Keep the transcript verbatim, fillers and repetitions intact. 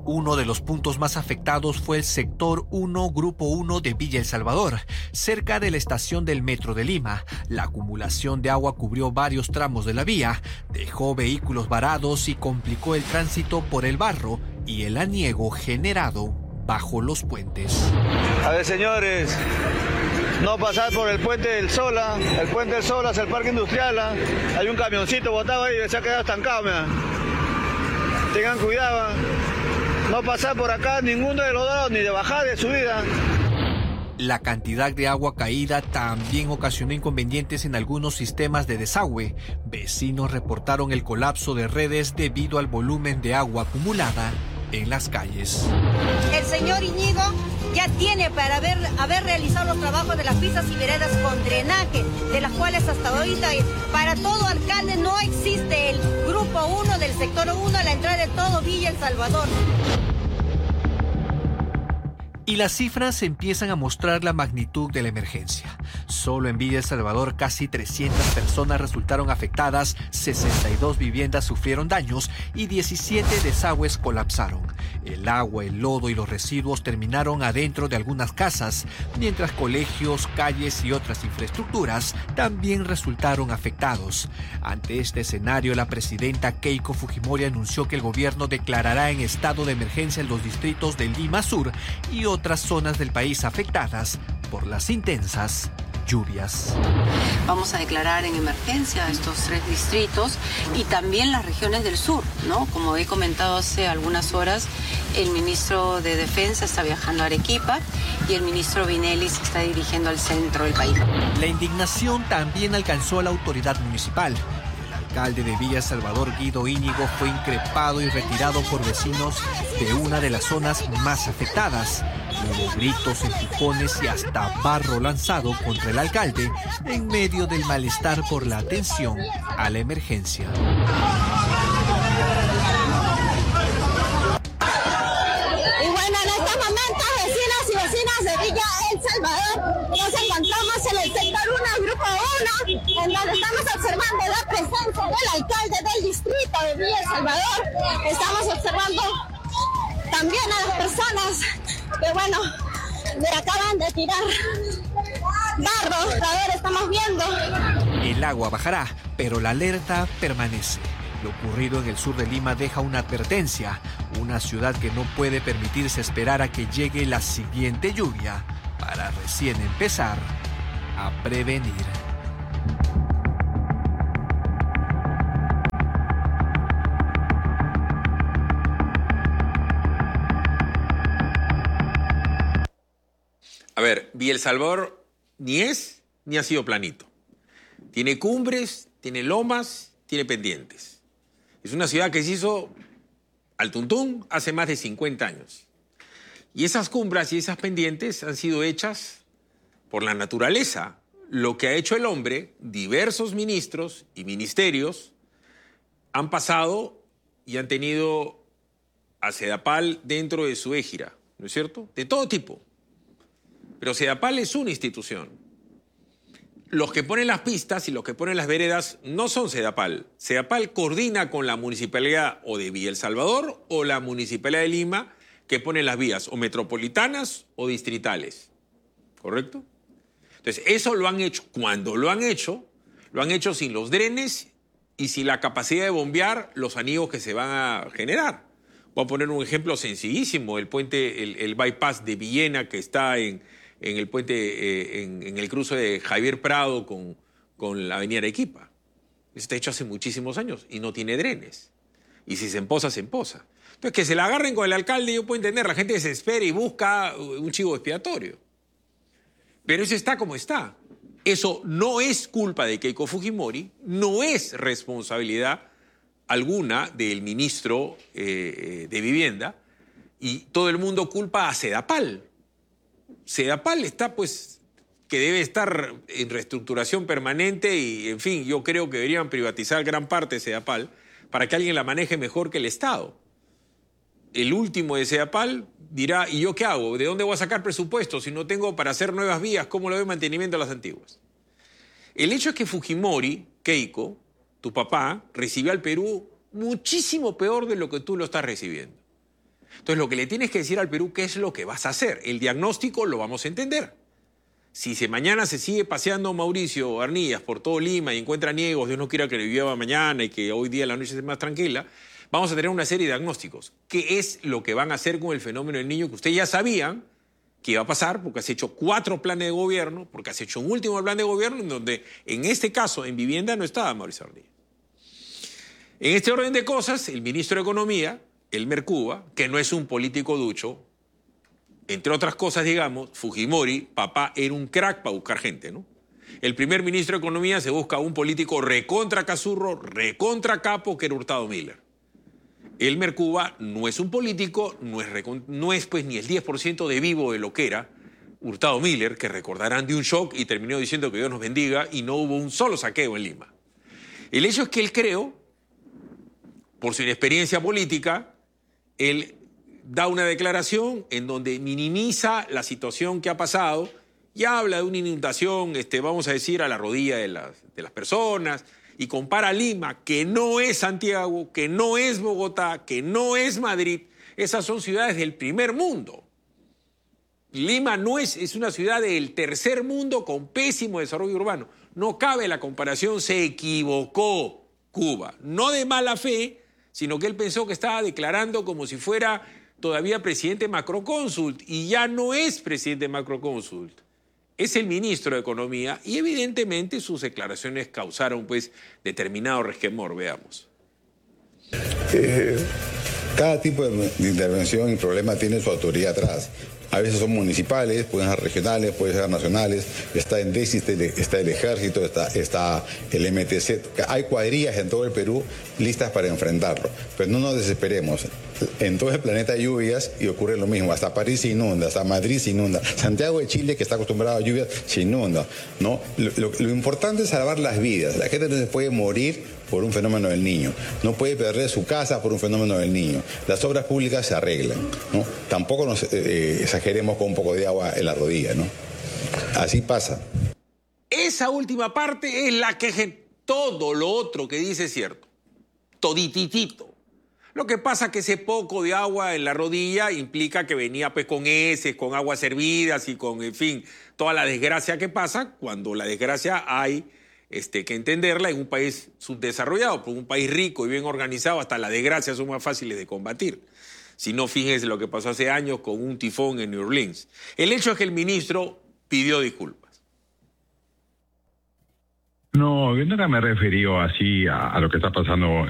Uno de los puntos más afectados fue el sector uno, Grupo uno de Villa El Salvador, cerca de la estación del Metro de Lima. La acumulación de agua cubrió varios tramos de la vía, dejó vehículos varados y complicó el tránsito por el barro y el aniego generado bajo los puentes. A ver, señores, no pasar por el puente del Sola, el puente del Sola hacia el parque industrial. ¿eh? Hay un camioncito botado ahí y se ha quedado estancado. Mira. Tengan cuidado. ¿eh? No pasar por acá ninguno de los dos, ni de bajada ni de subida. La cantidad de agua caída también ocasionó inconvenientes en algunos sistemas de desagüe. Vecinos reportaron el colapso de redes debido al volumen de agua acumulada en las calles. El señor Íñigo ya tiene para haber, haber realizado los trabajos de las pistas y veredas con drenaje, de las cuales hasta ahorita para todo alcalde no existe el grupo uno del sector uno a la entrada de todo Villa El Salvador. Y las cifras empiezan a mostrar la magnitud de la emergencia. Solo en Villa El Salvador casi trescientas personas resultaron afectadas, sesenta y dos viviendas sufrieron daños y diecisiete desagües colapsaron. El agua, el lodo y los residuos terminaron adentro de algunas casas, mientras colegios, calles y otras infraestructuras también resultaron afectados. Ante este escenario, la presidenta Keiko Fujimori anunció que el gobierno declarará en estado de emergencia en los distritos de Lima Sur y otros otras zonas del país afectadas por las intensas lluvias. Vamos a declarar en emergencia estos tres distritos y también las regiones del sur, ¿no? Como he comentado hace algunas horas, el ministro de Defensa está viajando a Arequipa y el ministro Vinelli se está dirigiendo al centro del país. La indignación también alcanzó a la autoridad municipal. El alcalde de Villa El Salvador, Guido Íñigo, fue increpado y retirado por vecinos de una de las zonas más afectadas. Hubo gritos, empujones y hasta barro lanzado contra el alcalde en medio del malestar por la atención a la emergencia. Y bueno, en estos momentos, vecinos y vecinas de Villa El Salvador, nos encontramos en el sector uno, Grupo uno, en donde estamos observando la presencia del alcalde del distrito de Villa El Salvador. Estamos observando también a las personas que, bueno, le acaban de tirar barro. A ver, estamos viendo. El agua bajará, pero la alerta permanece. Lo ocurrido en el sur de Lima deja una advertencia, una ciudad que no puede permitirse esperar a que llegue la siguiente lluvia para recién empezar a prevenir. A ver, Villa El Salvador ni es ni ha sido planito. Tiene cumbres, tiene lomas, tiene pendientes. Es una ciudad que se hizo al tuntún hace más de cincuenta años. Y esas cumbres y esas pendientes han sido hechas por la naturaleza. Lo que ha hecho el hombre, diversos ministros y ministerios han pasado y han tenido a Sedapal dentro de su égira, ¿no es cierto? De todo tipo. Pero Sedapal es una institución. Los que ponen las pistas y los que ponen las veredas no son Sedapal. Sedapal coordina con la municipalidad o de Villa El Salvador o la municipalidad de Lima que pone las vías o metropolitanas o distritales. ¿Correcto? Entonces, eso lo han hecho. Cuando lo han hecho, lo han hecho sin los drenes y sin la capacidad de bombear los anillos que se van a generar. Voy a poner un ejemplo sencillísimo. El puente, el, el bypass de Villena que está en... en el puente, eh, en, en el cruce de Javier Prado con, con la avenida Arequipa. Eso está hecho hace muchísimos años y no tiene drenes. Y si se empoza, se empoza. Entonces, que se la agarren con el alcalde, yo puedo entender, la gente se espera y busca un chivo expiatorio. Pero eso está como está. Eso no es culpa de Keiko Fujimori, no es responsabilidad alguna del ministro eh, de Vivienda, y todo el mundo culpa a Sedapal. Sedapal está, pues, que debe estar en reestructuración permanente y, en fin, yo creo que deberían privatizar gran parte de Sedapal para que alguien la maneje mejor que el Estado. El último de Sedapal dirá, ¿y yo qué hago? ¿De dónde voy a sacar presupuesto si no tengo para hacer nuevas vías? ¿Cómo le doy mantenimiento a las antiguas? El hecho es que Fujimori, Keiko, tu papá, recibió al Perú muchísimo peor de lo que tú lo estás recibiendo. Entonces, lo que le tienes que decir al Perú, ¿qué es lo que vas a hacer? El diagnóstico lo vamos a entender. Si se, mañana se sigue paseando Mauricio Arnillas por todo Lima y encuentra niegos, Dios no quiera que le llueva mañana y que hoy día la noche sea más tranquila, vamos a tener una serie de diagnósticos. ¿Qué es lo que van a hacer con el fenómeno del niño que ustedes ya sabían que iba a pasar? Porque has hecho cuatro planes de gobierno, porque has hecho un último plan de gobierno en donde, en este caso, en vivienda no estaba Mauricio Arnillas. En este orden de cosas, el ministro de Economía, Elmer Cuba, que no es un político ducho, entre otras cosas, digamos, Fujimori, papá, era un crack para buscar gente, ¿no? El primer ministro de Economía se busca un político recontra cazurro, recontra capo, que era Hurtado Miller. Elmer Cuba no es un político, no es, no es pues ni el diez por ciento de vivo de lo que era Hurtado Miller, que recordarán de un shock y terminó diciendo que Dios nos bendiga y no hubo un solo saqueo en Lima. El hecho es que él creó, por su inexperiencia política, él da una declaración en donde minimiza la situación que ha pasado y habla de una inundación, este, vamos a decir, a la rodilla de las, de las personas, y compara Lima, que no es Santiago, que no es Bogotá, que no es Madrid. Esas son ciudades del primer mundo. Lima no es, es una ciudad del tercer mundo con pésimo desarrollo urbano. No cabe la comparación, se equivocó Cuba. No de mala fe, sino que él pensó que estaba declarando como si fuera todavía presidente macrocónsult, y ya no es presidente macrocónsult. Es el ministro de Economía y evidentemente sus declaraciones causaron pues determinado resquemor. Veamos. Eh, cada tipo de, de intervención y problema tiene su autoridad atrás. A veces son municipales, pueden ser regionales, pueden ser nacionales. Está en déficit, está el ejército, está, está el M T C. Hay cuadrillas en todo el Perú listas para enfrentarlo. Pero no nos desesperemos. En todo el planeta hay lluvias y ocurre lo mismo. Hasta París se inunda, hasta Madrid se inunda. Santiago de Chile, que está acostumbrado a lluvias, se inunda, ¿no? Lo, lo, lo importante es salvar las vidas. La gente no se puede morir por un fenómeno del niño. No puede perder su casa por un fenómeno del niño. Las obras públicas se arreglan, ¿no? Tampoco nos eh, exageremos con un poco de agua en la rodilla, ¿no? Así pasa. Esa última parte es la que todo lo otro que dice es cierto. Todititito. Lo que pasa es que ese poco de agua en la rodilla implica que venía pues con heces, con aguas hervidas y con, en fin, toda la desgracia que pasa cuando la desgracia hay este, que entenderla en un país subdesarrollado. Por un país rico y bien organizado, hasta las desgracias son más fáciles de combatir. Si no, fíjense lo que pasó hace años con un tifón en New Orleans. El hecho es que el ministro pidió disculpas. No, yo nunca me he referido así a, a lo que está pasando